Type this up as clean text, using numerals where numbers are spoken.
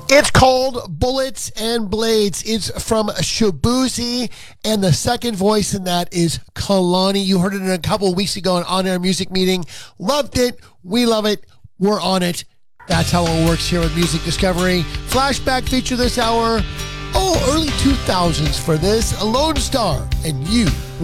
It's called Bullets and Blades. It's from Shabuzi, and the second voice in that is Kalani. You heard it a couple of weeks ago in On-Air Music Meeting. Loved it. We love it. We're on it. That's how it works here with Music Discovery. Flashback feature this hour. Early 2000s for this. Lone Star and You